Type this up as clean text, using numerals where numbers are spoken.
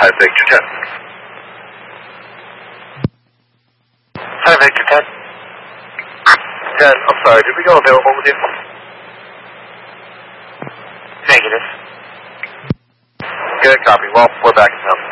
Hi, Victor 10. Hi, Victor 10. 10, I'm sorry, did we go available with you? Negative. Good, copy. Well, we're back now.